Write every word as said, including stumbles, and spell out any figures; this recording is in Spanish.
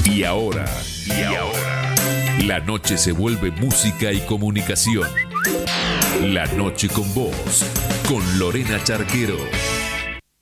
Y ahora, y ahora, la noche se vuelve música y comunicación. La noche con vos, con Lorena Charquero.